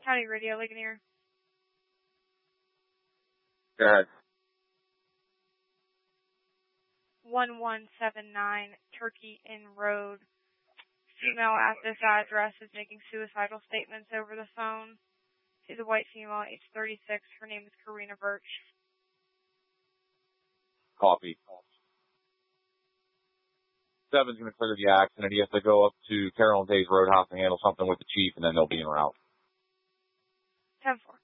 County Radio, Ligonier. Go ahead. 1179 Turkey Inn Road. Female at this address is making suicidal statements over the phone. She's a white female, age 36. Her name is Karina Birch. Copy. 7's going to clear the accident. He has to go up to Carolyn Days Roadhouse and handle something with the chief, and then they'll be en route. 10-4.